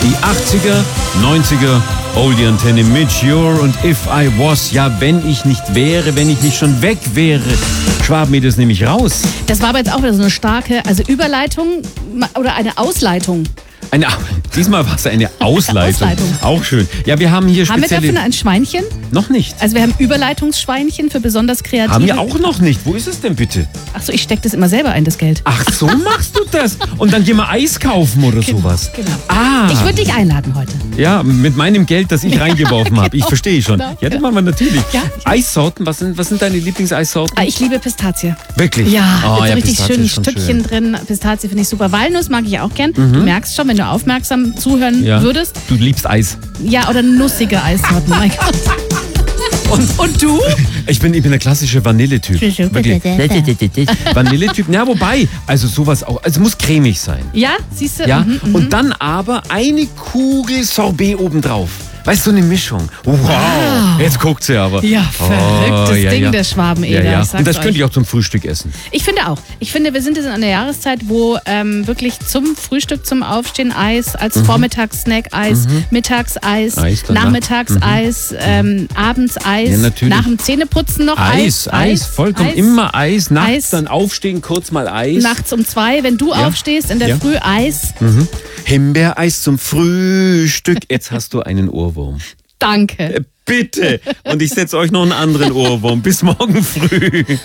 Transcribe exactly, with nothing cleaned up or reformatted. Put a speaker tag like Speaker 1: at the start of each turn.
Speaker 1: Die achtziger, neunziger Oldie Antenne mit Your und If I Was. Ja, wenn ich nicht wäre, wenn ich nicht schon weg wäre. Schwaben mir das nämlich raus.
Speaker 2: Das war aber jetzt auch wieder so eine starke, also Überleitung oder eine Ausleitung.
Speaker 1: Eine, diesmal war es eine Ausleitung.
Speaker 2: Ausleitung.
Speaker 1: Auch schön. Ja, wir haben hier
Speaker 2: Haben wir
Speaker 1: spezielle...
Speaker 2: dafür ein Schweinchen?
Speaker 1: Noch nicht.
Speaker 2: Also wir haben Überleitungsschweinchen für besonders kreative...
Speaker 1: Haben wir auch noch nicht. Wo ist es denn bitte?
Speaker 2: Achso, ich stecke das immer selber ein, das Geld.
Speaker 1: Ach, so machst du das. Und dann gehen wir Eis kaufen oder sowas.
Speaker 2: Genau.
Speaker 1: Ah.
Speaker 2: Ich würde dich einladen heute.
Speaker 1: Ja, mit meinem Geld, das ich reingeworfen habe. Ich
Speaker 2: Genau,
Speaker 1: verstehe schon.
Speaker 2: genau,
Speaker 1: Ja, das
Speaker 2: ja.
Speaker 1: machen wir natürlich.
Speaker 2: Ja.
Speaker 1: Eissorten, was sind, was sind deine Lieblingseissorten?
Speaker 2: Ah, ich liebe Pistazie.
Speaker 1: Wirklich?
Speaker 2: Ja,
Speaker 1: Oh,
Speaker 2: mit so
Speaker 1: ja,
Speaker 2: richtig
Speaker 1: Pistazie
Speaker 2: schönen
Speaker 1: ist schon
Speaker 2: Stückchen
Speaker 1: schön.
Speaker 2: drin. Pistazie finde ich super. Walnuss mag ich auch gern. Du merkst schon, wenn du aufmerksam zuhören
Speaker 1: Ja.
Speaker 2: würdest.
Speaker 1: Du liebst Eis.
Speaker 2: Ja, oder nussige Eissorten. Mein Gott. Und, und du?
Speaker 1: Ich bin, ich bin der klassische Vanilletyp. Wirklich. Vanilletyp. Ja, wobei, also sowas auch. Also muss cremig sein.
Speaker 2: Ja, siehst du?
Speaker 1: Ja.
Speaker 2: Mhm, mhm.
Speaker 1: Und dann aber eine Kugel Sorbet obendrauf. Weißt du, so eine Mischung. Wow. Jetzt guckt sie aber.
Speaker 2: Ja, verrücktes
Speaker 1: ja,
Speaker 2: Ding,
Speaker 1: ja.
Speaker 2: der Schwabeneder.
Speaker 1: Ja, ja.
Speaker 2: Ich sag's
Speaker 1: Und das
Speaker 2: euch.
Speaker 1: könnte ich auch zum Frühstück essen.
Speaker 2: Ich finde auch. Ich finde, wir sind jetzt in einer Jahreszeit, wo ähm, wirklich zum Frühstück, zum Aufstehen Eis, als Vormittagssnack Eis, Mittagseis,
Speaker 1: Eis danach.
Speaker 2: Nachmittagseis, ähm, abends Eis,
Speaker 1: Ja, natürlich.
Speaker 2: nach dem Zähneputzen noch
Speaker 1: Eis,
Speaker 2: Eis.
Speaker 1: Eis, vollkommen.
Speaker 2: Eis.
Speaker 1: Immer Eis. Nachts
Speaker 2: Eis.
Speaker 1: dann aufstehen, kurz mal Eis.
Speaker 2: Nachts um zwei, wenn du
Speaker 1: Ja.
Speaker 2: aufstehst, in der
Speaker 1: Ja.
Speaker 2: Früh Eis.
Speaker 1: Himbeereis zum Frühstück. Jetzt hast du einen Ohrwurm.
Speaker 2: Danke.
Speaker 1: Bitte. Und ich setze euch noch einen anderen Ohrwurm. Bis morgen früh.